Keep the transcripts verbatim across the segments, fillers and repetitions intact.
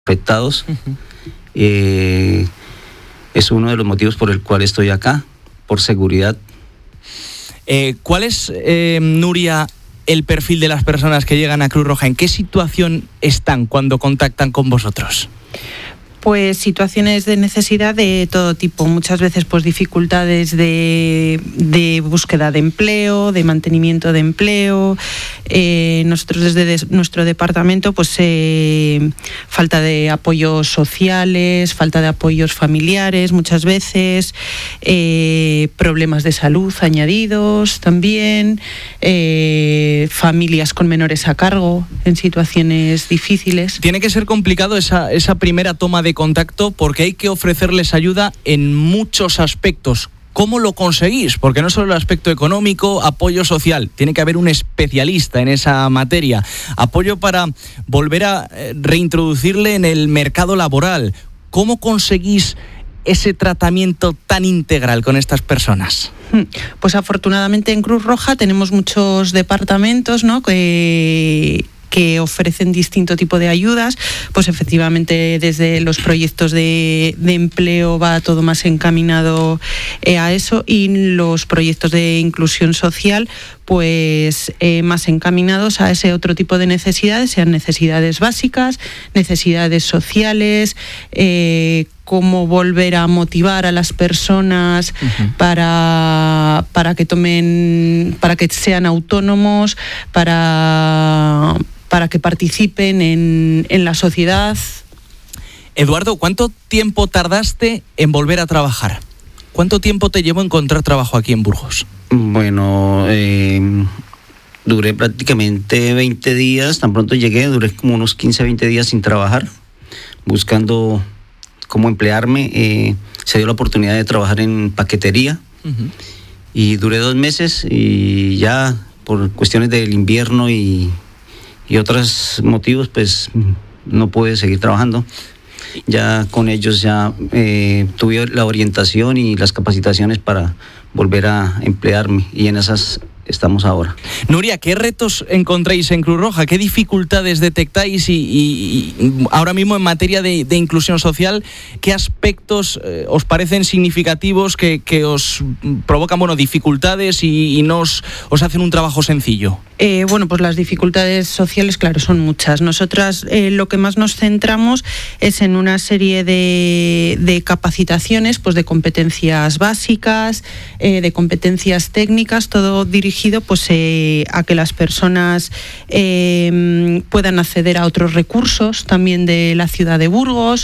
afectados. Uh-huh. Eh, es uno de los motivos por el cual estoy acá, por seguridad. Eh, ¿Cuál es, eh, Nuria, el perfil de las personas que llegan a Cruz Roja? ¿En qué situación están cuando contactan con vosotros? Pues situaciones de necesidad de todo tipo, muchas veces pues dificultades de, de búsqueda de empleo, de mantenimiento de empleo. Eh, nosotros desde de, nuestro departamento pues eh, falta de apoyos sociales, falta de apoyos familiares muchas veces, eh, problemas de salud añadidos también, eh, familias con menores a cargo en situaciones difíciles. Tiene que ser complicado esa, esa primera toma de contacto porque hay que ofrecerles ayuda en muchos aspectos. ¿Cómo lo conseguís? Porque no solo el aspecto económico, apoyo social, tiene que haber un especialista en esa materia, apoyo para volver a reintroducirle en el mercado laboral. ¿Cómo conseguís ese tratamiento tan integral con estas personas? Pues afortunadamente en Cruz Roja tenemos muchos departamentos, ¿no?, que... que ofrecen distinto tipo de ayudas, pues efectivamente desde los proyectos de, de empleo va todo más encaminado eh, a eso, y los proyectos de inclusión social pues eh, más encaminados a ese otro tipo de necesidades, sean necesidades básicas, necesidades sociales, eh, cómo volver a motivar a las personas uh-huh. para, para que tomen, para que sean autónomos, para, para que participen en, en la sociedad. Eduardo, ¿cuánto tiempo tardaste en volver a trabajar? ¿Cuánto tiempo te llevó encontrar trabajo aquí en Burgos? Bueno, eh, duré prácticamente veinte días, tan pronto llegué, duré como unos quince, veinte días sin trabajar, buscando cómo emplearme. Eh, se dio la oportunidad de trabajar en paquetería uh-huh. y duré dos meses y ya por cuestiones del invierno y, y otros motivos pues no pude seguir trabajando. Ya con ellos ya eh, tuve la orientación y las capacitaciones para volver a emplearme y en esas estamos ahora. Nuria, ¿qué retos encontráis en Cruz Roja? ¿Qué dificultades detectáis? Y, y, y ahora mismo en materia de, de inclusión social, ¿qué aspectos eh, os parecen significativos que, que os provocan bueno, dificultades y, y no os, os hacen un trabajo sencillo? Eh, bueno, pues las dificultades sociales, claro, son muchas. Nosotras eh, lo que más nos centramos es en una serie de, de capacitaciones, pues de competencias básicas, eh, de competencias técnicas, todo dirigido pues eh, a que las personas eh, puedan acceder a otros recursos también de la ciudad de Burgos,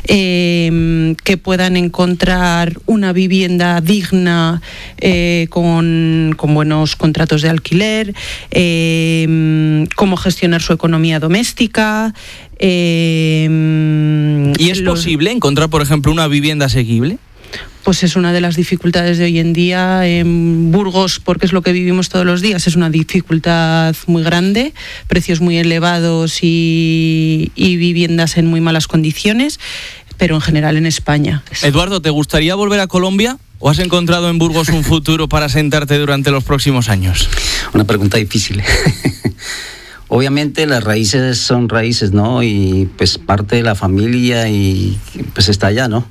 eh, que puedan encontrar una vivienda digna eh, con, con buenos contratos de alquiler, eh, cómo gestionar su economía doméstica. Eh, ¿Y es los... posible encontrar, por ejemplo, una vivienda asequible? Pues es una de las dificultades de hoy en día en Burgos, porque es lo que vivimos todos los días. Es una dificultad muy grande, precios muy elevados y, y viviendas en muy malas condiciones, pero en general en España. Eduardo, ¿te gustaría volver a Colombia o has encontrado en Burgos un futuro para asentarte durante los próximos años? Una pregunta difícil. Obviamente las raíces son raíces, ¿no? Y pues parte de la familia y pues está allá, ¿no?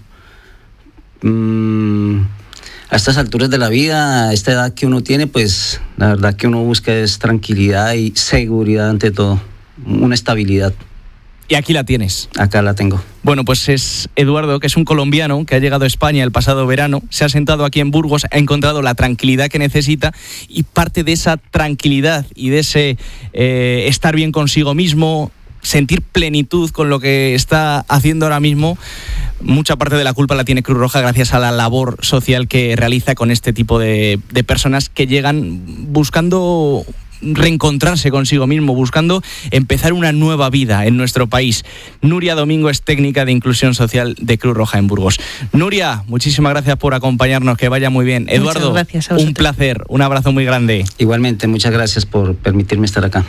A estas alturas de la vida, a esta edad que uno tiene, pues la verdad que uno busca es tranquilidad y seguridad ante todo, una estabilidad. Y aquí la tienes. Acá la tengo. Bueno, pues es Eduardo, que es un colombiano que ha llegado a España el pasado verano, se ha sentado aquí en Burgos, ha encontrado la tranquilidad que necesita y parte de esa tranquilidad y de ese eh, estar bien consigo mismo, sentir plenitud con lo que está haciendo ahora mismo, mucha parte de la culpa la tiene Cruz Roja gracias a la labor social que realiza con este tipo de, de personas que llegan buscando reencontrarse consigo mismo, buscando empezar una nueva vida en nuestro país. Nuria Domingo es técnica de inclusión social de Cruz Roja en Burgos. Nuria, muchísimas gracias por acompañarnos, que vaya muy bien. Eduardo, muchas gracias a vosotros. Un placer, un abrazo muy grande. Igualmente, muchas gracias por permitirme estar acá.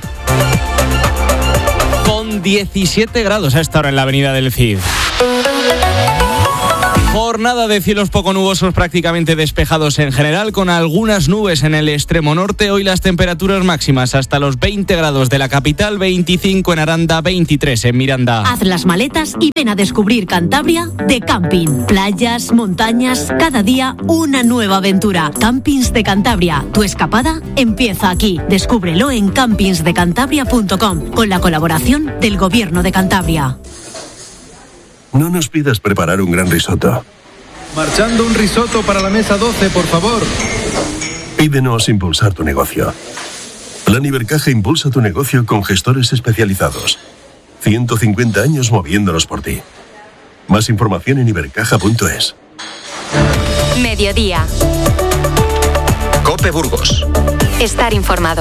Con diecisiete grados a esta hora en la avenida del Cid. Jornada de cielos poco nubosos, prácticamente despejados en general, con algunas nubes en el extremo norte. Hoy las temperaturas máximas hasta los veinte grados de la capital, veinticinco en Aranda, veintitrés en Miranda. Haz las maletas y ven a descubrir Cantabria de camping. Playas, montañas, cada día una nueva aventura. Campings de Cantabria, tu escapada empieza aquí. Descúbrelo en campings de cantabria punto com, con la colaboración del Gobierno de Cantabria. No nos pidas preparar un gran risotto. Marchando un risotto para la mesa doce, por favor. Pídenos impulsar tu negocio. Plan Ibercaja impulsa tu negocio con gestores especializados. ciento cincuenta años moviéndonos por ti. Más información en ibercaja punto es. Mediodía. COPE Burgos. Estar informado.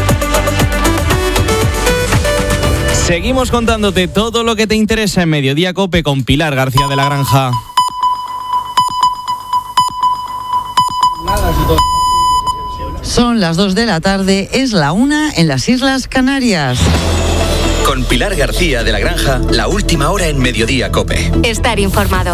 Seguimos contándote todo lo que te interesa en Mediodía COPE con Pilar García de la Granja. Son las dos de la tarde, es la una en las Islas Canarias. Con Pilar García de la Granja, la última hora en Mediodía COPE. Estar informado.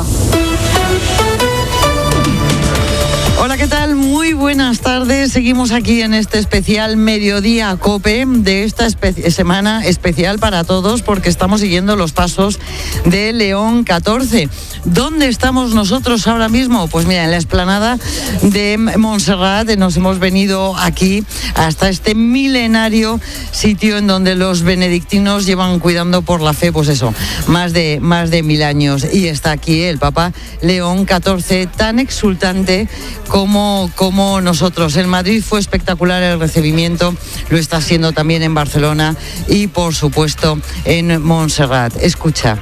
Hola, ¿qué tal? Muy buenas tardes. Seguimos aquí en este especial Mediodía COPE de esta espe- semana especial para todos, porque estamos siguiendo los pasos de León catorce. ¿Dónde estamos nosotros ahora mismo? Pues mira, en la explanada de Montserrat. Nos hemos venido aquí hasta este milenario sitio en donde los benedictinos llevan cuidando por la fe, pues eso, más de, más de mil años. Y está aquí el Papa León catorce, tan exultante como, como nosotros. En Madrid fue espectacular el recibimiento, lo está haciendo también en Barcelona y por supuesto en Montserrat. Escucha.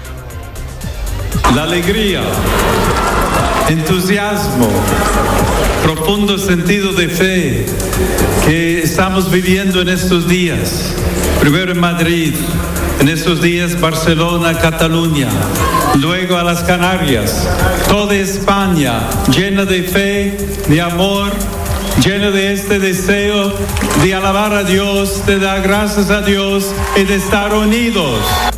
La alegría, entusiasmo, profundo sentido de fe que estamos viviendo en estos días. Primero en Madrid, en estos días Barcelona, Cataluña, luego a las Canarias, toda España llena de fe, de amor, llena de este deseo de alabar a Dios, de dar gracias a Dios y de estar unidos.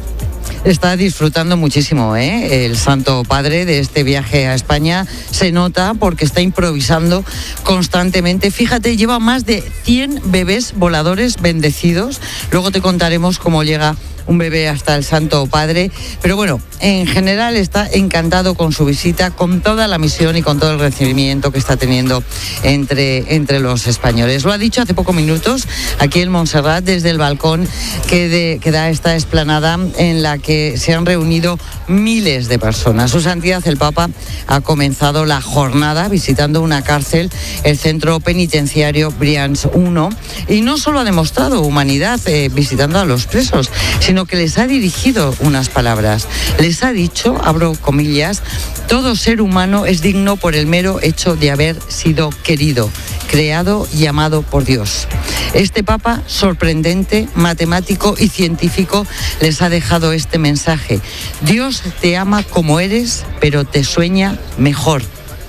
Está disfrutando muchísimo, ¿eh? El Santo Padre de este viaje a España. Se nota porque está improvisando constantemente. Fíjate, lleva más de cien bebés voladores bendecidos. Luego te contaremos cómo llega un bebé hasta el Santo Padre, pero bueno, en general está encantado con su visita, con toda la misión y con todo el recibimiento que está teniendo entre, entre los españoles. Lo ha dicho hace pocos minutos aquí en Montserrat, desde el balcón que, de, que da esta explanada en la que se han reunido miles de personas. Su Santidad el Papa ha comenzado la jornada visitando una cárcel, el centro penitenciario Brians uno, y no solo ha demostrado humanidad eh, visitando a los presos, sino que les ha dirigido unas palabras. Les ha dicho, abro comillas, todo ser humano es digno por el mero hecho de haber sido querido, creado y amado por Dios. Este Papa, sorprendente, matemático y científico, les ha dejado este mensaje. Dios te ama como eres, pero te sueña mejor.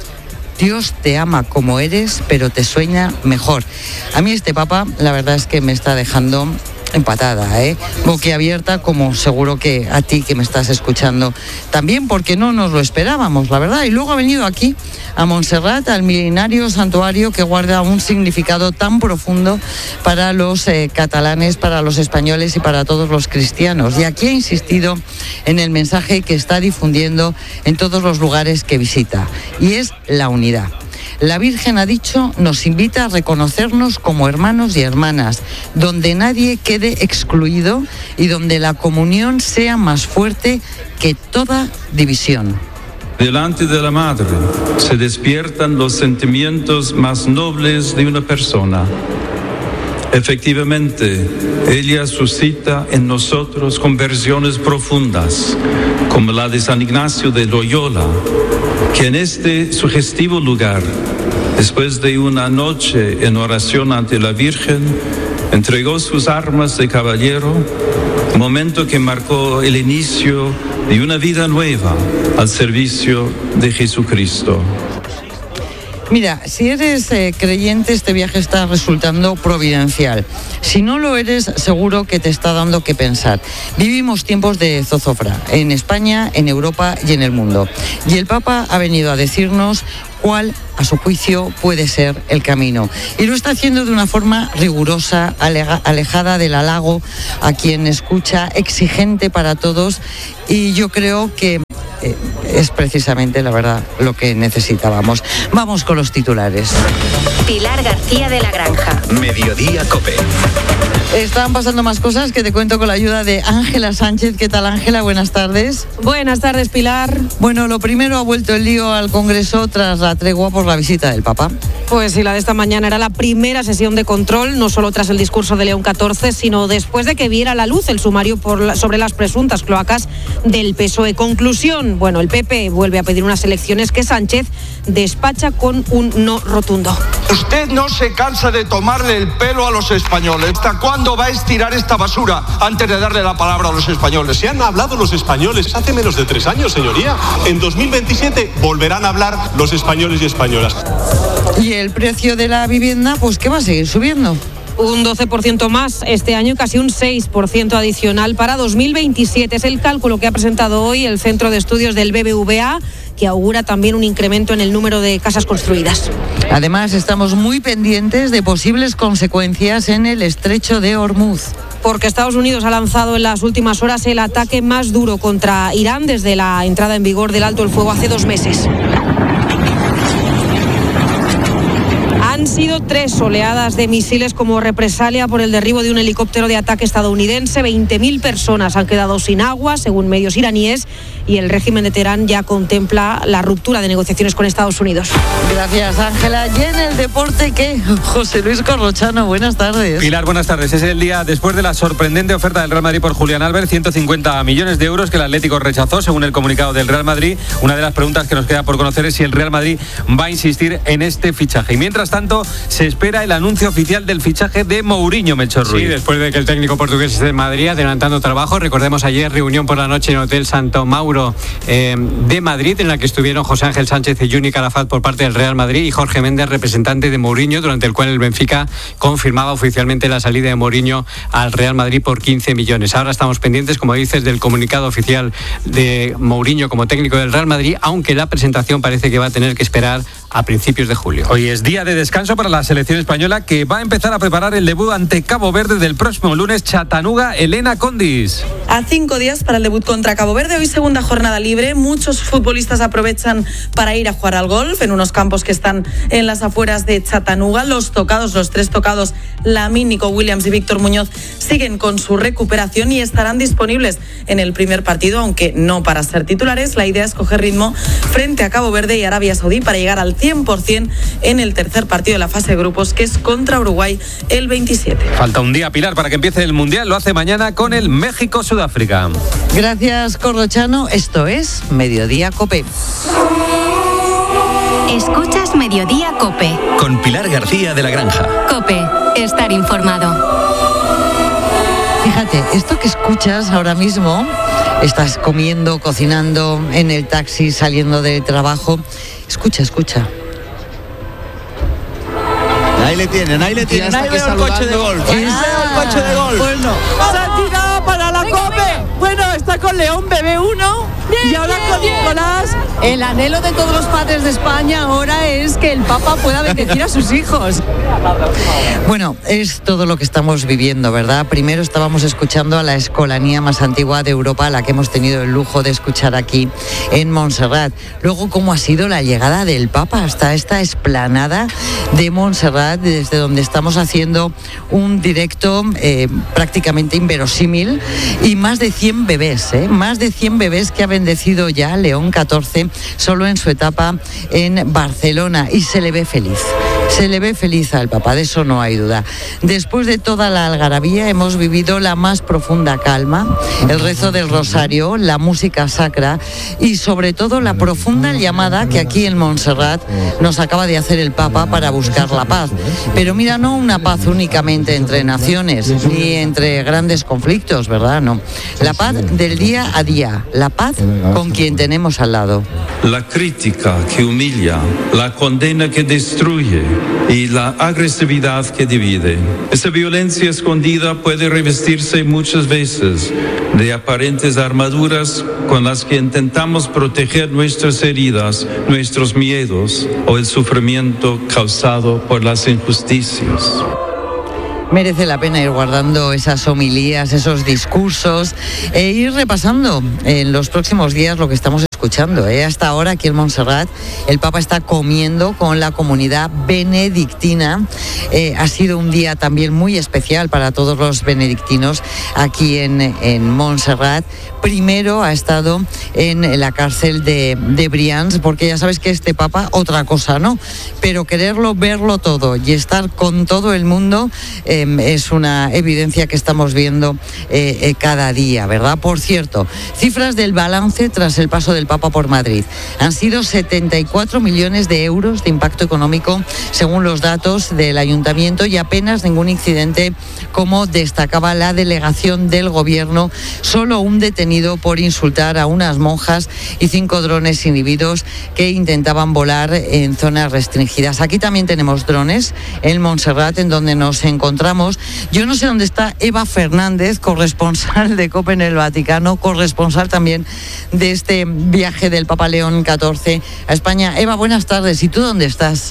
Dios te ama como eres, pero te sueña mejor. A mí este Papa, la verdad es que me está dejando empatada, ¿eh? boquiabierta, como seguro que a ti que me estás escuchando también, porque no nos lo esperábamos, la verdad. Y luego ha venido aquí a Montserrat, al milenario santuario que guarda un significado tan profundo para los eh, catalanes, para los españoles y para todos los cristianos. Y aquí ha insistido en el mensaje que está difundiendo en todos los lugares que visita, y es la unidad. La Virgen ha dicho, nos invita a reconocernos como hermanos y hermanas, donde nadie quede excluido y donde la comunión sea más fuerte que toda división. Delante de la Madre se despiertan los sentimientos más nobles de una persona. Efectivamente, ella suscita en nosotros conversiones profundas, como la de San Ignacio de Loyola, que en este sugestivo lugar, después de una noche en oración ante la Virgen, entregó sus armas de caballero, momento que marcó el inicio de una vida nueva al servicio de Jesucristo. Mira, si eres eh, creyente, este viaje está resultando providencial. Si no lo eres, seguro que te está dando que pensar. Vivimos tiempos de zozofra en España, en Europa y en el mundo. Y el Papa ha venido a decirnos cuál, a su juicio, puede ser el camino. Y lo está haciendo de una forma rigurosa, alega, alejada del halago a quien escucha, exigente para todos. Y yo creo que eh, es precisamente, la verdad, lo que necesitábamos. Vamos con los titulares. Pilar García de la Granja. Mediodía COPE. Están pasando más cosas que te cuento con la ayuda de Ángela Sánchez. ¿Qué tal, Ángela? Buenas tardes. Buenas tardes, Pilar. Bueno, lo primero, ha vuelto el lío al Congreso tras la tregua por la visita del Papa. Pues sí, la de esta mañana era la primera sesión de control, no solo tras el discurso de León catorce, sino después de que viera a la luz el sumario por la, sobre las presuntas cloacas del P S O E. Conclusión, bueno, el P P vuelve a pedir unas elecciones que Sánchez despacha con un no rotundo. Usted no se cansa de tomarle el pelo a los españoles. ¿Hasta cuándo va a estirar esta basura antes de darle la palabra a los españoles? Se han hablado los españoles hace menos de tres años, señoría. En dos mil veintisiete volverán a hablar los españoles y españolas. Y el precio de la vivienda, pues que va a seguir subiendo. Un doce por ciento más este año y casi un seis por ciento adicional para dos mil veintisiete. Es el cálculo que ha presentado hoy el Centro de Estudios del B B V A, que augura también un incremento en el número de casas construidas. Además, estamos muy pendientes de posibles consecuencias en el estrecho de Hormuz. Porque Estados Unidos ha lanzado en las últimas horas el ataque más duro contra Irán desde la entrada en vigor del alto el fuego hace dos meses. Han sido tres oleadas de misiles como represalia por el derribo de un helicóptero de ataque estadounidense. veinte mil personas han quedado sin agua, según medios iraníes, y el régimen de Teherán ya contempla la ruptura de negociaciones con Estados Unidos. Gracias, Ángela. Y en el deporte, ¿qué? José Luis Corrochano, buenas tardes. Pilar, buenas tardes. Es el día después de la sorprendente oferta del Real Madrid por Julián Álvarez, ciento cincuenta millones de euros que el Atlético rechazó, según el comunicado del Real Madrid. Una de las preguntas que nos queda por conocer es si el Real Madrid va a insistir en este fichaje. Y mientras tanto, se espera el anuncio oficial del fichaje de Mourinho, Melchor Ruiz. Sí, después de que el técnico portugués esté en Madrid adelantando trabajo. Recordemos ayer reunión por la noche en Hotel Santo Mauro eh, de Madrid, en la que estuvieron José Ángel Sánchez y Juni Calafat por parte del Real Madrid y Jorge Méndez, representante de Mourinho, durante el cual el Benfica confirmaba oficialmente la salida de Mourinho al Real Madrid por quince millones. Ahora estamos pendientes, como dices, del comunicado oficial de Mourinho como técnico del Real Madrid, aunque la presentación parece que va a tener que esperar a principios de julio. Hoy es día de descanso para la selección española, que va a empezar a preparar el debut ante Cabo Verde del próximo lunes. Chattanooga, Elena Condis. A cinco días para el debut contra Cabo Verde, hoy segunda jornada libre. Muchos futbolistas aprovechan para ir a jugar al golf en unos campos que están en las afueras de Chattanooga. Los tocados, los tres tocados, Lamine, Nico Williams y Víctor Muñoz, siguen con su recuperación y estarán disponibles en el primer partido, aunque no para ser titulares. La idea es coger ritmo frente a Cabo Verde y Arabia Saudí para llegar al cien por ciento en el tercer partido de la fase de grupos, que es contra Uruguay el veintisiete. Falta un día, Pilar, para que empiece el Mundial. Lo hace mañana con el México-Sudáfrica. Gracias, Corrochano. Esto es Mediodía COPE. Escuchas Mediodía COPE. Con Pilar García de la Granja. COPE. Estar informado. Fíjate, esto que escuchas ahora mismo, estás comiendo, cocinando, en el taxi, saliendo del trabajo. Escucha, escucha. Ahí le tienen, ahí le tienen. Ahí veo el coche de golf. Ahí veo el coche de golf. Bueno, se ha tirado para la COPE. Bueno, está con León, bebé uno. Bien, y ahora bien, con bien. Nicolás. El anhelo de todos los padres de España ahora es que el Papa pueda bendecir a sus hijos. Bueno, es todo lo que estamos viviendo, ¿verdad? Primero estábamos escuchando a la escolanía más antigua de Europa, la que hemos tenido el lujo de escuchar aquí en Montserrat. Luego, cómo ha sido la llegada del Papa hasta esta explanada de Montserrat, desde donde estamos haciendo un directo eh, prácticamente inverosímil, y más de cien bebés, ¿eh? Más de cien bebés que ha bendecido ya León catorce solo en su etapa en Barcelona, y se le ve feliz. Se le ve feliz al Papa, de eso no hay duda. Después de toda la algarabía hemos vivido la más profunda calma, el rezo del rosario, la música sacra y sobre todo la profunda llamada que aquí en Montserrat nos acaba de hacer el Papa para buscar la paz. Pero mira, no una paz únicamente entre naciones ni entre grandes conflictos, ¿verdad? No. La paz del día a día, la paz con quien tenemos al lado. La crítica que humilla, la condena que destruye y la agresividad que divide. Esa violencia escondida puede revestirse muchas veces de aparentes armaduras con las que intentamos proteger nuestras heridas, nuestros miedos o el sufrimiento causado por las injusticias. Merece la pena ir guardando esas homilías, esos discursos e ir repasando en los próximos días lo que estamos escuchando. ¿eh? Hasta ahora aquí en Montserrat el Papa está comiendo con la comunidad benedictina. Eh, ha sido un día también muy especial para todos los benedictinos aquí en, en Montserrat. Primero ha estado en la cárcel de, de Brians, porque ya sabes que este Papa, otra cosa, ¿no? Pero quererlo, verlo todo y estar con todo el mundo eh, es una evidencia que estamos viendo eh, eh, cada día, ¿verdad? Por cierto, cifras del balance tras el paso del Papa por Madrid. Han sido setenta y cuatro millones de euros de impacto económico, según los datos del Ayuntamiento, y apenas ningún incidente, como destacaba la delegación del Gobierno. Solo un detenido por insultar a unas monjas y cinco drones inhibidos que intentaban volar en zonas restringidas. Aquí también tenemos drones en Montserrat, en donde nos encontramos. Yo no sé dónde está Eva Fernández, corresponsal de COPE en el Vaticano, corresponsal también de este viaje del Papa León catorce a España. Eva, buenas tardes. ¿Y tú dónde estás?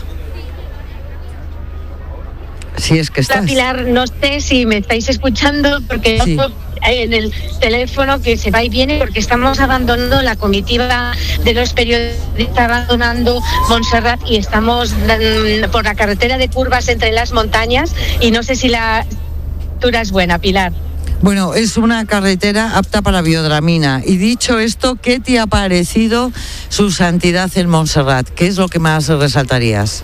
Si es que estás. Hola, Pilar, no sé si me estáis escuchando porque sí. En el teléfono que se va y viene porque estamos abandonando la comitiva de los periodistas, abandonando Montserrat y estamos mm, por la carretera de curvas entre las montañas y no sé si la altura es buena, Pilar. Bueno, es una carretera apta para biodramina. Y dicho esto, ¿qué te ha parecido su santidad en Montserrat? ¿Qué es lo que más resaltarías?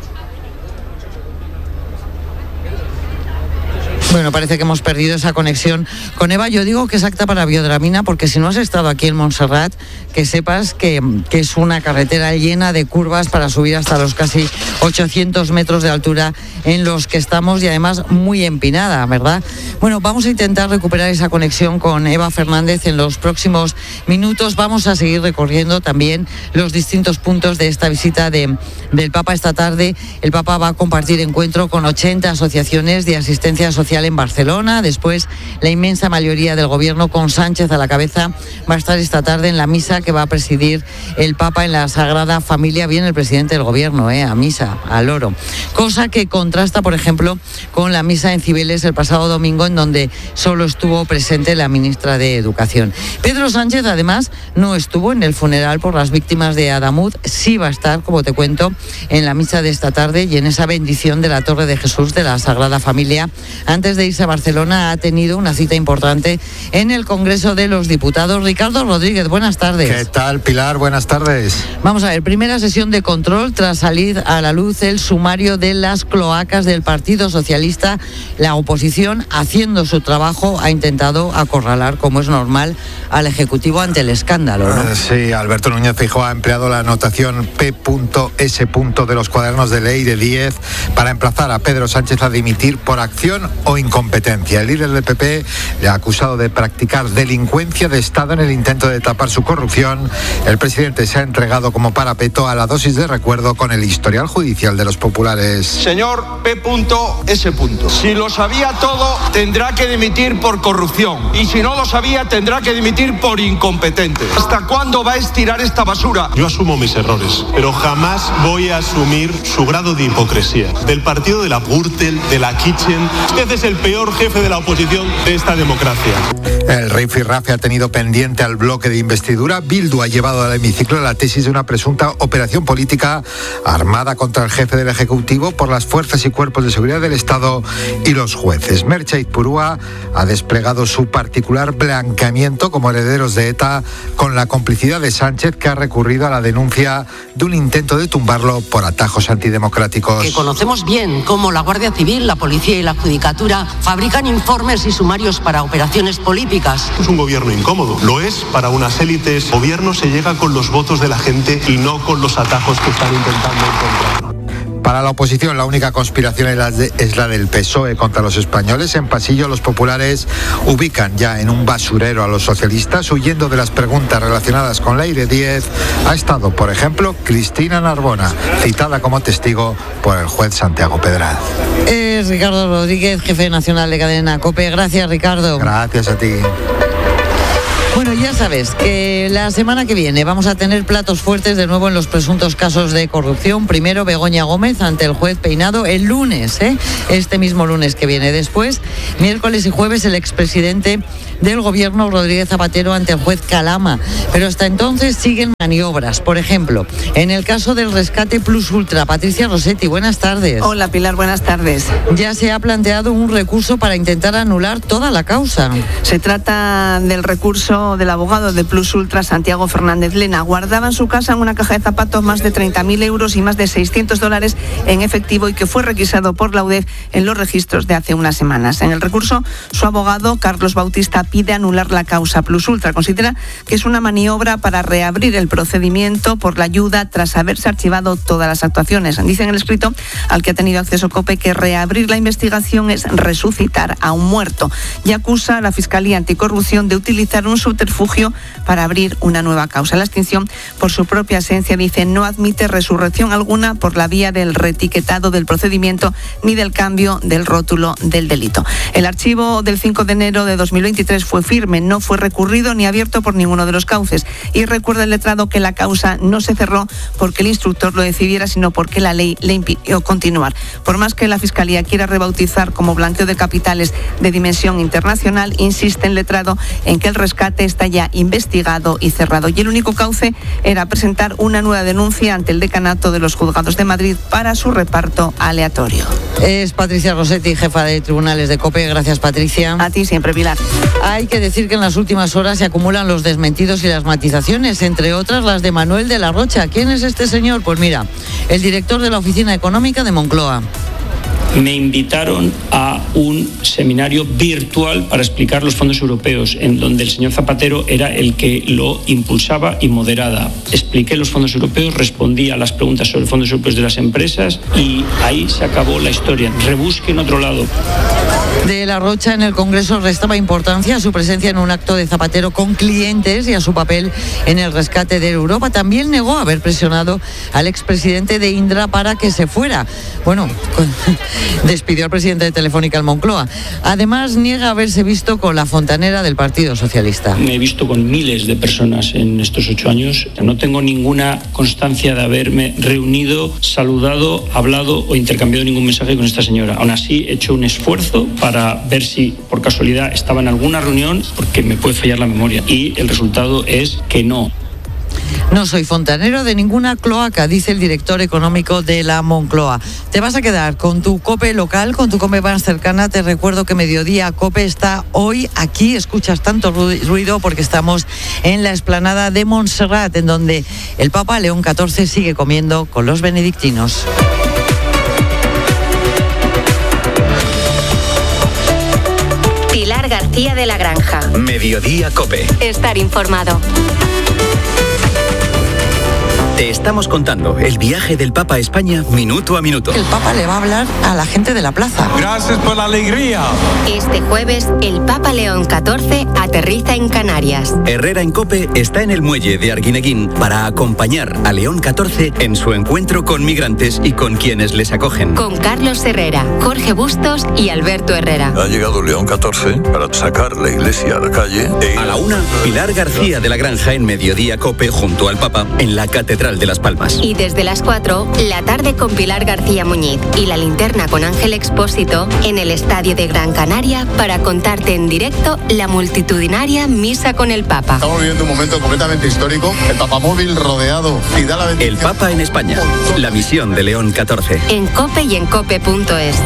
Bueno, parece que hemos perdido esa conexión con Eva. Yo digo que es apta para biodramina porque si no has estado aquí en Montserrat, que sepas que, que es una carretera llena de curvas para subir hasta los casi ochocientos metros de altura en los que estamos y además muy empinada, ¿verdad? Bueno, vamos a intentar recuperar esa conexión con Eva Fernández en los próximos minutos. Vamos a seguir recorriendo también los distintos puntos de esta visita de, del Papa esta tarde. El Papa va a compartir encuentro con ochenta asociaciones de asistencia social en Barcelona. Después, la inmensa mayoría del Gobierno, con Sánchez a la cabeza, va a estar esta tarde en la misa que va a presidir el Papa en la Sagrada Familia. Viene el presidente del Gobierno, eh, a misa, al oro. Cosa que contrasta, por ejemplo, con la misa en Cibeles el pasado domingo, en donde solo estuvo presente la ministra de Educación. Pedro Sánchez, además, no estuvo en el funeral por las víctimas de Adamuz. Sí va a estar, como te cuento, en la misa de esta tarde y en esa bendición de la Torre de Jesús de la Sagrada Familia. Antes de irse a Barcelona ha tenido una cita importante en el Congreso de los Diputados. Ricardo Rodríguez, buenas tardes. ¿Qué tal, Pilar? Buenas tardes. Vamos a ver, primera sesión de control tras salir a la luz el sumario de las cloacas del Partido Socialista. La oposición, haciendo su trabajo, ha intentado acorralar, como es normal, al Ejecutivo ante el escándalo, ¿no? Sí, Alberto Núñez Feijóo ha empleado la anotación P S de los cuadernos de ley de diez para emplazar a Pedro Sánchez a dimitir por acción o incompetencia. El líder del P P le ha acusado de practicar delincuencia de Estado en el intento de tapar su corrupción. El presidente se ha entregado como parapeto a la dosis de recuerdo con el historial judicial de los populares. Señor P S Si lo sabía todo, tendrá que dimitir por corrupción. Y si no lo sabía, tendrá que dimitir por incompetente. ¿Hasta cuándo va a estirar esta basura? Yo asumo mis errores, pero jamás voy a asumir su grado de hipocresía. Del partido de la Gürtel, de la Kitchen. Usted es el peor jefe de la oposición de esta democracia. El rifirrafe ha tenido pendiente al bloque de investidura. Bildu ha llevado al hemiciclo la tesis de una presunta operación política armada contra el jefe del Ejecutivo por las fuerzas y cuerpos de seguridad del Estado y los jueces. Merche Ipurúa ha desplegado su particular blanqueamiento como herederos de ETA con la complicidad de Sánchez, que ha recurrido a la denuncia de un intento de tumbarlo por atajos antidemocráticos. Que conocemos bien cómo la Guardia Civil, la Policía y la Judicatura fabrican informes y sumarios para operaciones políticas. Es un gobierno incómodo. Lo es para unas élites. Gobierno se llega con los votos de la gente y no con los atajos que están intentando encontrar. Para la oposición, la única conspiración es la, de, es la del P S O E contra los españoles. En Pasillo, los populares ubican ya en un basurero a los socialistas. Huyendo de las preguntas relacionadas con Leire Díez, ha estado, por ejemplo, Cristina Narbona, citada como testigo por el juez Santiago Pedraz. Es Ricardo Rodríguez, jefe nacional de Cadena COPE. Gracias, Ricardo. Gracias a ti. Bueno, ya sabes que la semana que viene vamos a tener platos fuertes de nuevo en los presuntos casos de corrupción. Primero Begoña Gómez ante el juez Peinado el lunes, ¿eh? este mismo lunes que viene. Después, miércoles y jueves, el expresidente del gobierno Rodríguez Zapatero ante el juez Calama. Pero hasta entonces siguen maniobras. Por ejemplo, en el caso del rescate Plus Ultra. Patricia Rossetti, buenas tardes. Hola Pilar, buenas tardes. Ya se ha planteado un recurso para intentar anular toda la causa. Se trata del recurso del abogado de Plus Ultra, Santiago Fernández Lena. Guardaba en su casa en una caja de zapatos más de treinta mil euros y más de seiscientos dólares en efectivo, y que fue requisado por la U D E F en los registros de hace unas semanas. En el recurso, su abogado, Carlos Bautista, pide anular la causa Plus Ultra. Considera que es una maniobra para reabrir el procedimiento por la ayuda tras haberse archivado todas las actuaciones. Dice en el escrito al que ha tenido acceso COPE que reabrir la investigación es resucitar a un muerto, y acusa a la Fiscalía Anticorrupción de utilizar un subterfugio para abrir una nueva causa. La extinción, por su propia esencia, dice, no admite resurrección alguna por la vía del reetiquetado del procedimiento ni del cambio del rótulo del delito. El archivo del cinco de enero de dos mil veintitrés fue firme, no fue recurrido ni abierto por ninguno de los cauces, y recuerda el letrado que la causa no se cerró porque el instructor lo decidiera, sino porque la ley le impidió continuar. Por más que la Fiscalía quiera rebautizar como blanqueo de capitales de dimensión internacional, insiste el letrado en que el rescate está ya investigado y cerrado, y el único cauce era presentar una nueva denuncia ante el decanato de los juzgados de Madrid para su reparto aleatorio. Es Patricia Rossetti, jefa de tribunales de COPE. Gracias, Patricia. A ti siempre, Pilar. Hay que decir que en las últimas horas se acumulan los desmentidos y las matizaciones, entre otras las de Manuel de la Rocha. ¿Quién es este señor? Pues mira, el director de la Oficina Económica de Moncloa. Me invitaron a un seminario virtual para explicar los fondos europeos, en donde el señor Zapatero era el que lo impulsaba y moderaba. Expliqué los fondos europeos, respondí a las preguntas sobre fondos europeos de las empresas, y ahí se acabó la historia. Rebusque en otro lado. De la Rocha en el Congreso restaba importancia a su presencia en un acto de Zapatero con clientes y a su papel en el rescate de Europa. También negó haber presionado al expresidente de Indra para que se fuera. Bueno, despidió al presidente de Telefónica, el Moncloa. Además, niega haberse visto con la fontanera del Partido Socialista. Me he visto con miles de personas en estos ocho años. No tengo ninguna constancia de haberme reunido, saludado, hablado o intercambiado ningún mensaje con esta señora. Aún así, he hecho un esfuerzo para ver si por casualidad estaba en alguna reunión, porque me puede fallar la memoria. Y el resultado es que no. No soy fontanero de ninguna cloaca, dice el director económico de la Moncloa. Te vas a quedar con tu COPE local, con tu COPE más cercana. Te recuerdo que Mediodía COPE está hoy aquí. Escuchas tanto ruido porque estamos en la explanada de Montserrat, en donde el Papa León catorce sigue comiendo con los benedictinos. Pilar García de la Granja. Mediodía COPE. Estar informado. Te estamos contando el viaje del Papa a España minuto a minuto. El Papa le va a hablar a la gente de la plaza. Gracias por la alegría. Este jueves, el Papa León catorce aterriza en Canarias. Herrera en COPE está en el muelle de Arguineguín para acompañar a León catorce en su encuentro con migrantes y con quienes les acogen. Con Carlos Herrera, Jorge Bustos y Alberto Herrera. Ha llegado León catorce para sacar la iglesia a la calle. E... A la una, Pilar García de la Granja en Mediodía COPE junto al Papa en la Catedral Central de Las Palmas. Y desde las cuatro, la tarde con Pilar García Muñiz y la linterna con Ángel Expósito en el Estadio de Gran Canaria para contarte en directo la multitudinaria misa con el Papa. Estamos viviendo un momento completamente histórico. El papamóvil rodeado y da la bendición. El Papa en España. La misión de León catorce. En COPE y en cope punto es.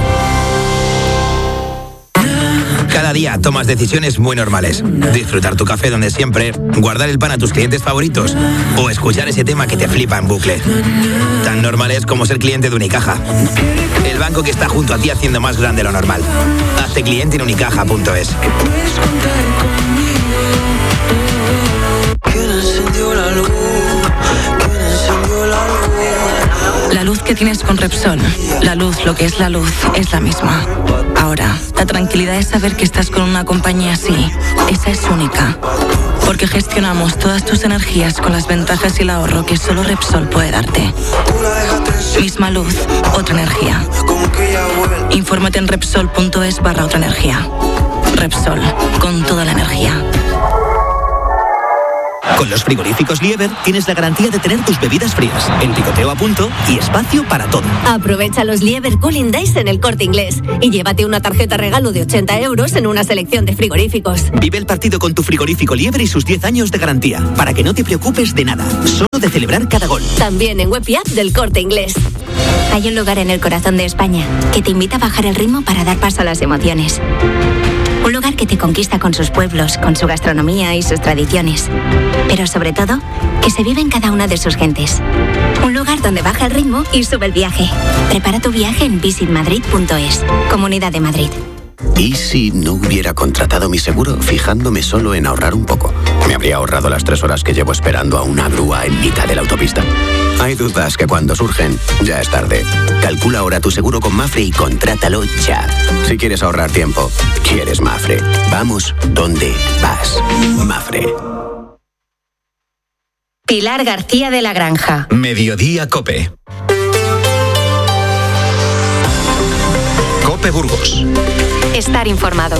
Cada día tomas decisiones muy normales. Disfrutar tu café donde siempre, guardar el pan a tus clientes favoritos o escuchar ese tema que te flipa en bucle. Tan normales como ser cliente de Unicaja. El banco que está junto a ti haciendo más grande lo normal. Hazte cliente en unicaja punto es. La luz que tienes con Repsol, la luz, lo que es la luz, es la misma. Ahora, la tranquilidad de saber que estás con una compañía así, esa es única. Porque gestionamos todas tus energías con las ventajas y el ahorro que solo Repsol puede darte. Misma luz, otra energía. Infórmate en Repsol punto es barra otra energía. Repsol, con toda la energía. Con los frigoríficos Lieber tienes la garantía de tener tus bebidas frías, el picoteo a punto y espacio para todo. Aprovecha los Lieber Cooling Days en el Corte Inglés y llévate una tarjeta regalo de ochenta euros en una selección de frigoríficos. Vive el partido con tu frigorífico Lieber y sus diez años de garantía, para que no te preocupes de nada, solo de celebrar cada gol. También en web y app del Corte Inglés. Hay un lugar en el corazón de España que te invita a bajar el ritmo para dar paso a las emociones. Un lugar que te conquista con sus pueblos, con su gastronomía y sus tradiciones. Pero sobre todo, que se vive en cada una de sus gentes. Un lugar donde baja el ritmo y sube el viaje. Prepara tu viaje en visit madrid punto es. Comunidad de Madrid. ¿Y si no hubiera contratado mi seguro fijándome solo en ahorrar un poco? Me habría ahorrado las tres horas que llevo esperando a una grúa en mitad de la autopista. Hay dudas que cuando surgen, ya es tarde. Calcula ahora tu seguro con Mafre y contrátalo ya. Si quieres ahorrar tiempo, quieres Mafre. Vamos donde vas. Mafre. Pilar García de la Granja. Mediodía Cope. Cope Burgos. Estar informado.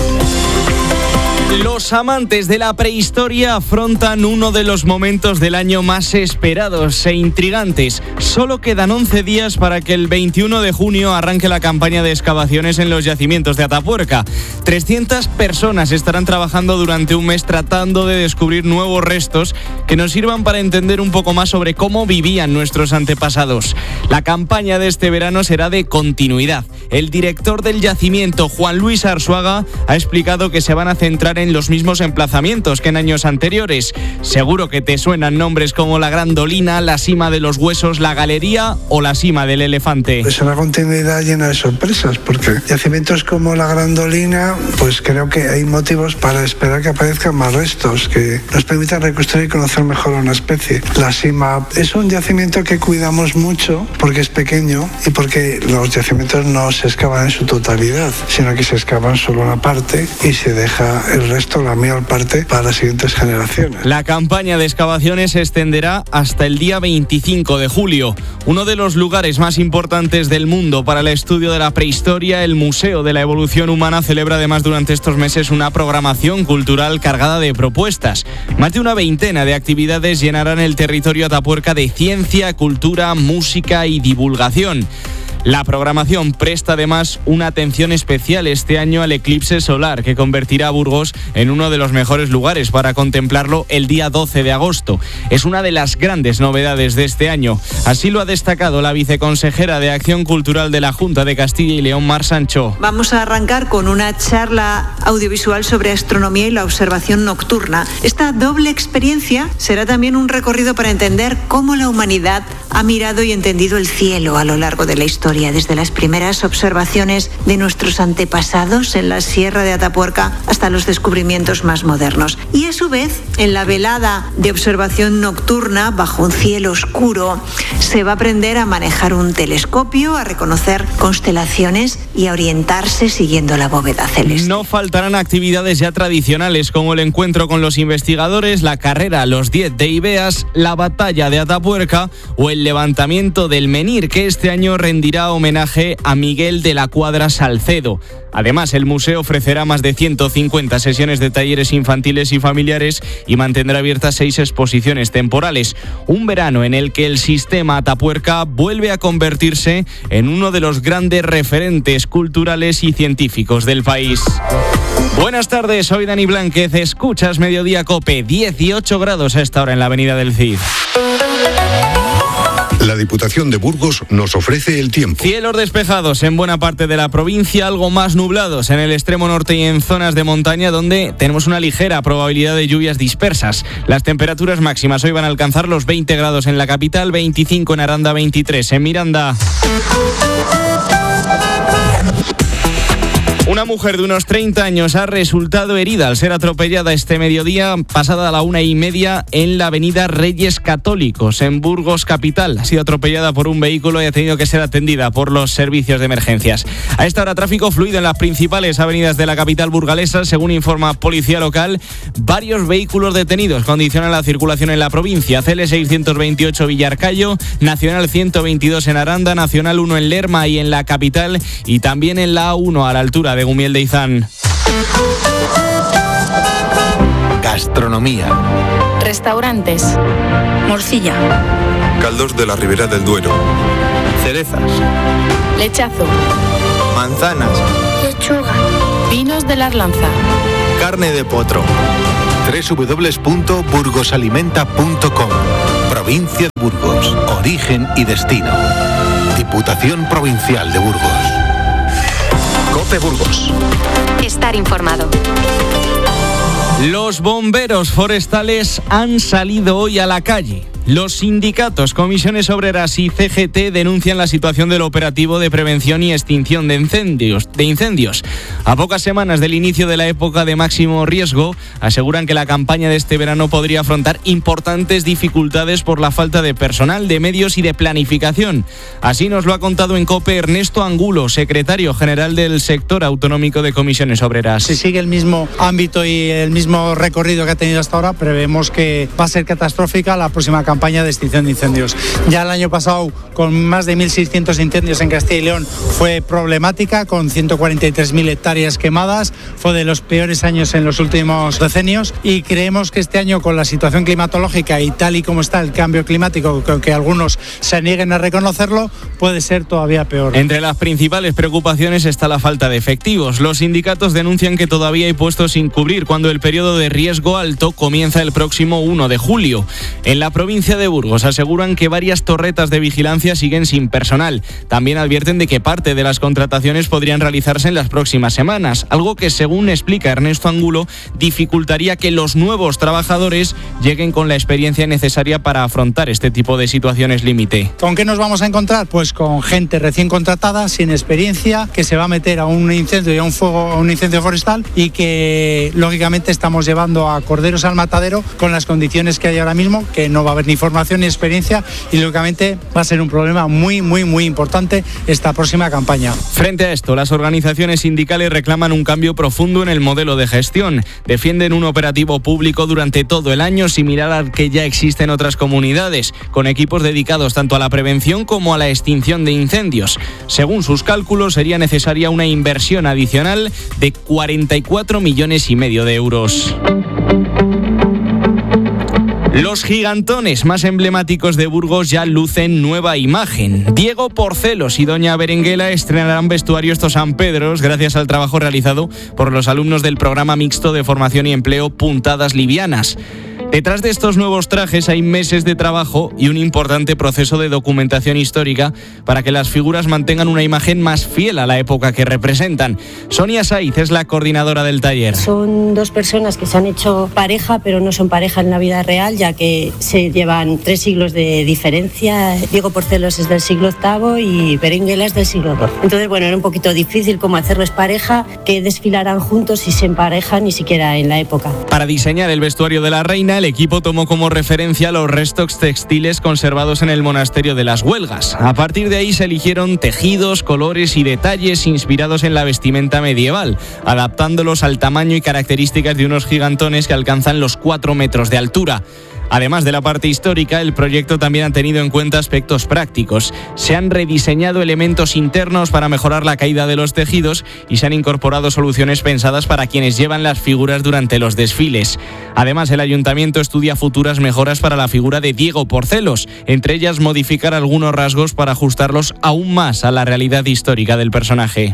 Los amantes de la prehistoria afrontan uno de los momentos del año más esperados e intrigantes. Solo quedan once días para que el veintiuno de junio arranque la campaña de excavaciones en los yacimientos de Atapuerca. trescientas personas estarán trabajando durante un mes tratando de descubrir nuevos restos que nos sirvan para entender un poco más sobre cómo vivían nuestros antepasados. La campaña de este verano será de continuidad. El director del yacimiento, Juan Luis Arzuaga, ha explicado que se van a centrar en los mismos emplazamientos que en años anteriores. Seguro que te suenan nombres como la Grandolina, la Cima de los Huesos, la Galería o la Cima del Elefante. Es una continuidad llena de sorpresas, porque yacimientos como la Grandolina, pues creo que hay motivos para esperar que aparezcan más restos que nos permitan reconstruir y conocer mejor a una especie. La Cima es un yacimiento que cuidamos mucho porque es pequeño y porque los yacimientos no se excavan en su totalidad, sino que se excavan solo una parte y se deja el resto, la mayor parte, para las siguientes generaciones. La campaña de excavaciones se extenderá hasta el día veinticinco de julio. Uno de los lugares más importantes del mundo para el estudio de la prehistoria, el Museo de la Evolución Humana, celebra además durante estos meses una programación cultural cargada de propuestas. Más de una veintena de actividades llenarán el territorio Atapuerca de ciencia, cultura, música y divulgación. La programación presta además una atención especial este año al eclipse solar, que convertirá a Burgos en uno de los mejores lugares para contemplarlo el día doce de agosto. Es una de las grandes novedades de este año. Así lo ha destacado la viceconsejera de Acción Cultural de la Junta de Castilla y León, Mar Sancho. Vamos a arrancar con una charla audiovisual sobre astronomía y la observación nocturna. Esta doble experiencia será también un recorrido para entender cómo la humanidad ha mirado y entendido el cielo a lo largo de la historia, desde las primeras observaciones de nuestros antepasados en la Sierra de Atapuerca hasta los descubrimientos más modernos. Y a su vez, en la velada de observación nocturna bajo un cielo oscuro, se va a aprender a manejar un telescopio, a reconocer constelaciones y a orientarse siguiendo la bóveda celeste. No faltarán actividades ya tradicionales como el encuentro con los investigadores, la carrera Los diez de Ibeas, la batalla de Atapuerca o el levantamiento del menhir, que este año rendirá rendirá homenaje a Miguel de la Cuadra Salcedo. Además, el museo ofrecerá más de ciento cincuenta sesiones de talleres infantiles y familiares y mantendrá abiertas seis exposiciones temporales. Un verano en el que el sistema Atapuerca vuelve a convertirse en uno de los grandes referentes culturales y científicos del país. Buenas tardes, soy Dani Blánquez, escuchas Mediodía COPE, dieciocho grados a esta hora en la avenida del Cid. La Diputación de Burgos nos ofrece el tiempo. Cielos despejados en buena parte de la provincia, algo más nublados en el extremo norte y en zonas de montaña donde tenemos una ligera probabilidad de lluvias dispersas. Las temperaturas máximas hoy van a alcanzar los veinte grados en la capital, veinticinco en Aranda, veintitrés en Miranda. Una mujer de unos treinta años ha resultado herida al ser atropellada este mediodía, pasada a la una y media, en la avenida Reyes Católicos, en Burgos capital. Ha sido atropellada por un vehículo y ha tenido que ser atendida por los servicios de emergencias. A esta hora, tráfico fluido en las principales avenidas de la capital burgalesa. Según informa Policía Local, varios vehículos detenidos condicionan la circulación en la provincia. C L seiscientos veintiocho Villarcayo, Nacional ciento veintidós en Aranda, Nacional uno en Lerma y en la capital, y también en la A uno a la altura de Gumiel de Izán. Gastronomía. Restaurantes. Morcilla. Caldos de la Ribera del Duero. Cerezas. Lechazo. Manzanas. Lechuga. Vinos de la Arlanza. Carne de potro. doble u doble u doble u punto burgosalimenta punto com. Provincia de Burgos. Origen y destino. Diputación Provincial de Burgos. COPE Burgos. Estar informado. Los bomberos forestales han salido hoy a la calle. Los sindicatos, comisiones obreras y C G T denuncian la situación del operativo de prevención y extinción de incendios, de incendios. A pocas semanas del inicio de la época de máximo riesgo, aseguran que la campaña de este verano podría afrontar importantes dificultades por la falta de personal, de medios y de planificación. Así nos lo ha contado en COPE Ernesto Angulo, secretario general del sector autonómico de comisiones obreras. Si sigue el mismo ámbito y el mismo recorrido que ha tenido hasta ahora, prevemos que va a ser catastrófica la próxima campaña. campaña de extinción de incendios. Ya el año pasado, con más de mil seiscientos incendios en Castilla y León, fue problemática, con ciento cuarenta y tres mil hectáreas quemadas. Fue de los peores años en los últimos decenios y creemos que este año, con la situación climatológica y tal y como está el cambio climático, que aunque algunos se nieguen a reconocerlo, puede ser todavía peor. Entre las principales preocupaciones está la falta de efectivos. Los sindicatos denuncian que todavía hay puestos sin cubrir cuando el periodo de riesgo alto comienza el próximo uno de julio. En la provincia de Burgos aseguran que varias torretas de vigilancia siguen sin personal. También advierten de que parte de las contrataciones podrían realizarse en las próximas semanas, algo que, según explica Ernesto Angulo, dificultaría que los nuevos trabajadores lleguen con la experiencia necesaria para afrontar este tipo de situaciones límite. ¿Con qué nos vamos a encontrar? Pues con gente recién contratada, sin experiencia, que se va a meter a un incendio y a un fuego, a un incendio forestal, y que lógicamente estamos llevando a corderos al matadero con las condiciones que hay ahora mismo, que no va a haber ni formación ni experiencia, y lógicamente va a ser un problema muy, muy, muy importante esta próxima campaña. Frente a esto, las organizaciones sindicales reclaman un cambio profundo en el modelo de gestión. Defienden un operativo público durante todo el año, similar al que ya existe en otras comunidades, con equipos dedicados tanto a la prevención como a la extinción de incendios. Según sus cálculos, sería necesaria una inversión adicional de cuarenta y cuatro millones y medio de euros. Los gigantones más emblemáticos de Burgos ya lucen nueva imagen. Diego Porcelos y Doña Berenguela estrenarán vestuario estos San Pedros gracias al trabajo realizado por los alumnos del programa mixto de formación y empleo Puntadas Livianas. Detrás de estos nuevos trajes hay meses de trabajo y un importante proceso de documentación histórica para que las figuras mantengan una imagen más fiel a la época que representan. Sonia Saiz es la coordinadora del taller. Son dos personas que se han hecho pareja, pero no son pareja en la vida real, ya que se llevan tres siglos de diferencia. Diego Porcelos es del siglo octavo y Berenguela es del siglo doce. Entonces, bueno, era un poquito difícil cómo hacerles pareja, que desfilaran juntos y se emparejan ni siquiera en la época. Para diseñar el vestuario de la reina, el equipo tomó como referencia los restos textiles conservados en el monasterio de las Huelgas. A partir de ahí se eligieron tejidos, colores y detalles inspirados en la vestimenta medieval, adaptándolos al tamaño y características de unos gigantones que alcanzan los cuatro metros de altura. Además de la parte histórica, el proyecto también ha tenido en cuenta aspectos prácticos. Se han rediseñado elementos internos para mejorar la caída de los tejidos y se han incorporado soluciones pensadas para quienes llevan las figuras durante los desfiles. Además, el ayuntamiento estudia futuras mejoras para la figura de Diego Porcelos, entre ellas modificar algunos rasgos para ajustarlos aún más a la realidad histórica del personaje.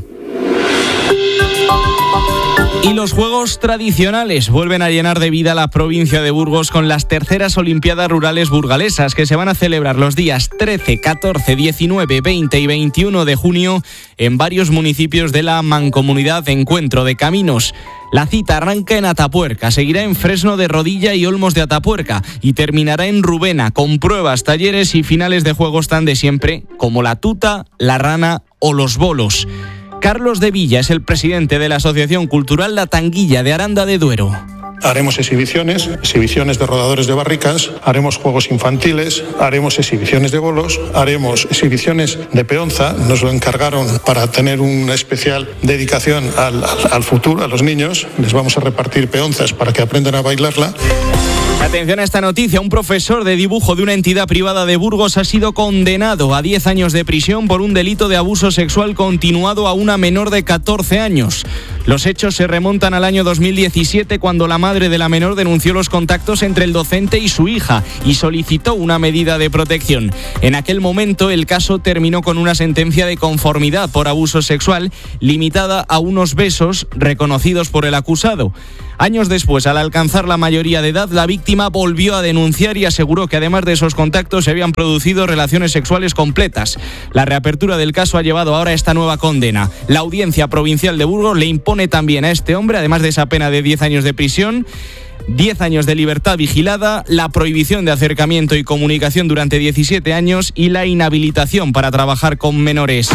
Y los Juegos Tradicionales vuelven a llenar de vida la provincia de Burgos con las terceras Olimpiadas Rurales Burgalesas, que se van a celebrar los días trece, catorce, diecinueve, veinte y veintiuno de junio en varios municipios de la Mancomunidad Encuentro de Caminos. La cita arranca en Atapuerca, seguirá en Fresno de Rodilla y Olmos de Atapuerca y terminará en Rubena con pruebas, talleres y finales de juegos tan de siempre como la tuta, la rana o los bolos. Carlos de Villa es el presidente de la Asociación Cultural La Tanguilla de Aranda de Duero. Haremos exhibiciones, exhibiciones de rodadores de barricas, haremos juegos infantiles, haremos exhibiciones de bolos, haremos exhibiciones de peonza. Nos lo encargaron para tener una especial dedicación al, al, al futuro, a los niños. Les vamos a repartir peonzas para que aprendan a bailarla. Atención a esta noticia, un profesor de dibujo de una entidad privada de Burgos ha sido condenado a diez años de prisión por un delito de abuso sexual continuado a una menor de catorce años. Los hechos se remontan al año dos mil diecisiete, cuando la madre de la menor denunció los contactos entre el docente y su hija y solicitó una medida de protección. En aquel momento el caso terminó con una sentencia de conformidad por abuso sexual limitada a unos besos reconocidos por el acusado. Años después, al alcanzar la mayoría de edad, la víctima volvió a denunciar y aseguró que además de esos contactos se habían producido relaciones sexuales completas. La reapertura del caso ha llevado ahora a esta nueva condena. La Audiencia Provincial de Burgos le impone también a este hombre, además de esa pena de diez años de prisión, diez años de libertad vigilada, la prohibición de acercamiento y comunicación durante diecisiete años y la inhabilitación para trabajar con menores.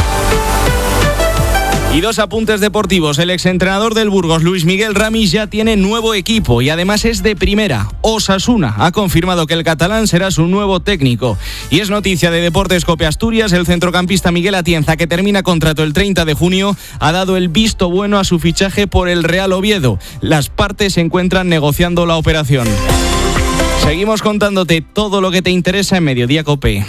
Y dos apuntes deportivos. El exentrenador del Burgos, Luis Miguel Ramis, ya tiene nuevo equipo y además es de primera. Osasuna ha confirmado que el catalán será su nuevo técnico. Y es noticia de Deportes Cope Asturias, el centrocampista Miguel Atienza, que termina contrato el treinta de junio, ha dado el visto bueno a su fichaje por el Real Oviedo. Las partes se encuentran negociando la operación. Seguimos contándote todo lo que te interesa en Mediodía Cope.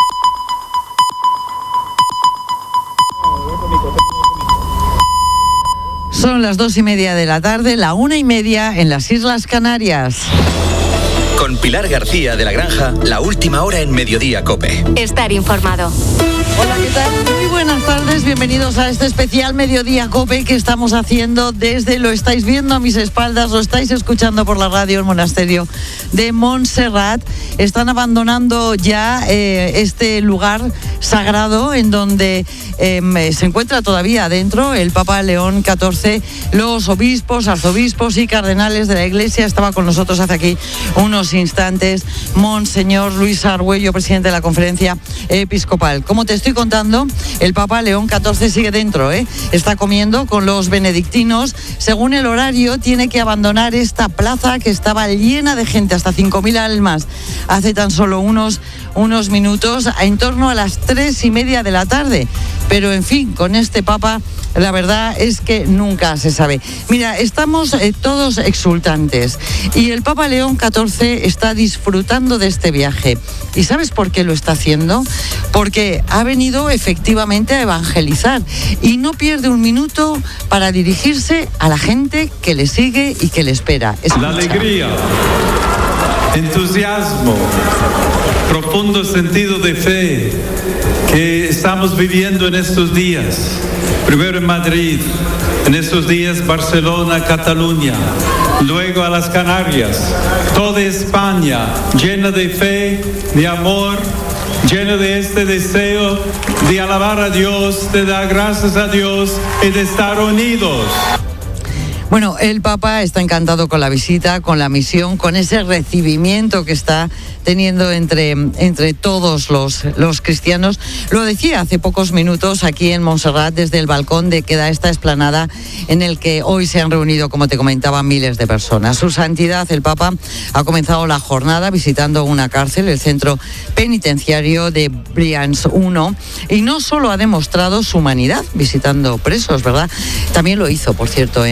Son las dos y media de la tarde, la una y media en las Islas Canarias. Con Pilar García de la Granja, la última hora en Mediodía Cope. Estar informado. Hola, ¿qué tal? Muy buenas tardes, bienvenidos a este especial Mediodía Cope que estamos haciendo desde, lo estáis viendo a mis espaldas, lo estáis escuchando por la radio, el monasterio de Montserrat. Están abandonando ya eh, este lugar sagrado en donde eh, se encuentra todavía adentro el Papa León catorce, los obispos, arzobispos y cardenales de la Iglesia. Estaba con nosotros hace aquí unos instantes Monseñor Luis Argüello, presidente de la Conferencia Episcopal. Como te estoy contando, el Papa León catorce sigue dentro, ¿eh? Está comiendo con los benedictinos. Según el horario, tiene que abandonar esta plaza que estaba llena de gente, hasta cinco mil almas, hace tan solo unos, unos minutos, en torno a las tres y media de la tarde. Pero, en fin, con este Papa, la verdad es que nunca se sabe. Mira, estamos eh, todos exultantes y el Papa León catorce está disfrutando de este viaje. ¿Y sabes por qué lo está haciendo? Porque ha venido efectivamente a evangelizar y no pierde un minuto para dirigirse a la gente que le sigue y que le espera. Escucha. La alegría, entusiasmo, profundo sentido de fe que estamos viviendo en estos días. Primero en Madrid, en estos días Barcelona, Cataluña, luego a las Canarias, toda España llena de fe, de amor, llena de este deseo de alabar a Dios, de dar gracias a Dios y de estar unidos. Bueno, el Papa está encantado con la visita, con la misión, con ese recibimiento que está teniendo entre, entre todos los, los cristianos. Lo decía hace pocos minutos aquí en Montserrat, desde el balcón de que da esta explanada en el que hoy se han reunido, como te comentaba, miles de personas. Su Santidad, el Papa, ha comenzado la jornada visitando una cárcel, el centro penitenciario de Brians uno, y no solo ha demostrado su humanidad visitando presos, ¿verdad? También lo hizo, por cierto, en, en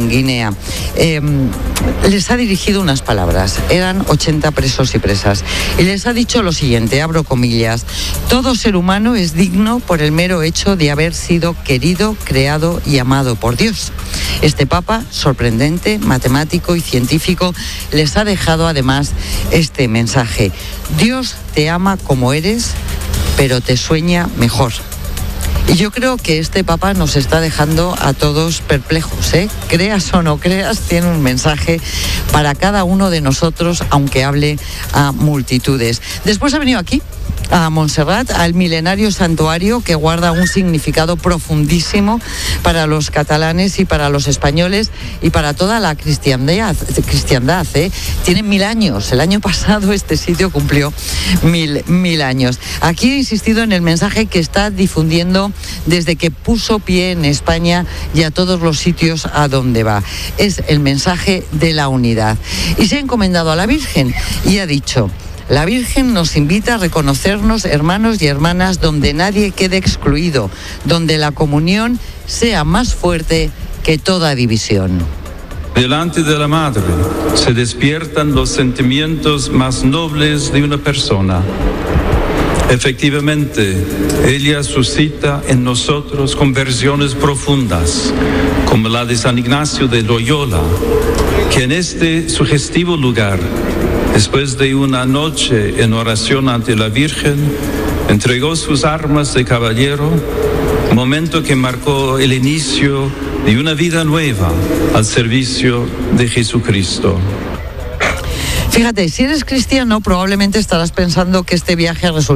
en Guinea. Eh, les ha dirigido unas palabras. Eran ochenta presos y presas. Y les ha dicho lo siguiente, abro comillas: todo ser humano es digno por el mero hecho de haber sido querido, creado y amado por Dios. Este Papa, sorprendente, matemático y científico, les ha dejado además este mensaje: Dios te ama como eres, pero te sueña mejor. Y yo creo que este Papa nos está dejando a todos perplejos, ¿eh? Creas o no creas, tiene un mensaje para cada uno de nosotros, aunque hable a multitudes. Después ha venido aquí, a Montserrat, al milenario santuario que guarda un significado profundísimo para los catalanes y para los españoles y para toda la cristiandad. cristiandad ¿eh? Tiene mil años. El año pasado este sitio cumplió mil, mil años. Aquí he insistido en el mensaje que está difundiendo desde que puso pie en España y a todos los sitios a donde va. Es el mensaje de la unidad. Y se ha encomendado a la Virgen y ha dicho: la Virgen nos invita a reconocernos hermanos y hermanas donde nadie quede excluido, donde la comunión sea más fuerte que toda división. Delante de la Madre se despiertan los sentimientos más nobles de una persona. Efectivamente, ella suscita en nosotros conversiones profundas, como la de San Ignacio de Loyola, que en este sugestivo lugar, después de una noche en oración ante la Virgen, entregó sus armas de caballero, momento que marcó el inicio de una vida nueva al servicio de Jesucristo. Fíjate, si eres cristiano, probablemente estarás pensando que este viaje resulta